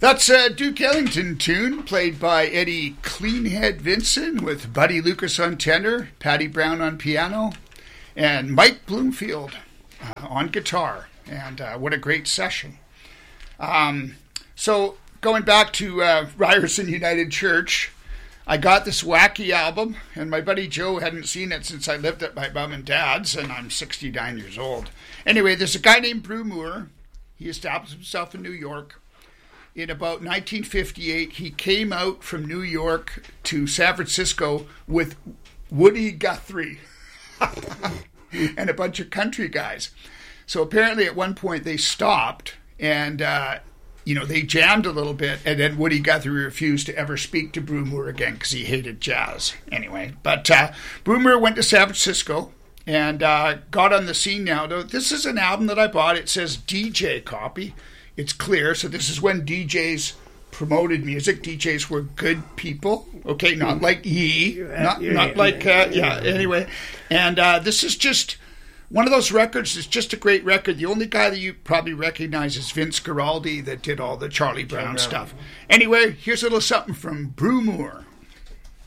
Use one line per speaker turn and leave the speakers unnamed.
That's a Duke Ellington tune played by Eddie Cleanhead Vinson with Buddy Lucas on tenor, Patty Brown on piano, and Mike Bloomfield on guitar. And what a great session. So going back to Ryerson United Church, I got this wacky album, and my buddy Joe hadn't seen it since I lived at my mom and dad's, and I'm 69 years old. Anyway, there's a guy named Brew Moore. He established himself in New York. In about 1958, he came out from New York to San Francisco with Woody Guthrie and a bunch of country guys. So apparently at one point they stopped and, they jammed a little bit, and then Woody Guthrie refused to ever speak to Brew Moore again because he hated jazz. Anyway, but Brew Moore went to San Francisco and got on the scene now. This is an album that I bought. It says DJ copy. It's clear. So this is when DJs promoted music. DJs were good people. Okay, not like anyway. And this is just one of those records. It's just a great record. The only guy that you probably recognize is Vince Guaraldi that did all the Charlie Brown stuff. Anyway, here's a little something from Brew Moore.